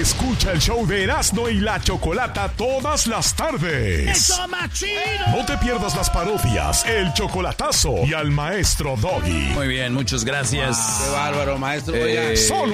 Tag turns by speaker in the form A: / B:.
A: Escucha el show de Erasmo y la Chocolata todas las tardes.
B: ¡Eso, machino!
A: No te pierdas las parodias, el chocolatazo y al maestro Doggy.
C: Muy bien, muchas gracias.
D: Qué bárbaro, maestro.
A: Solo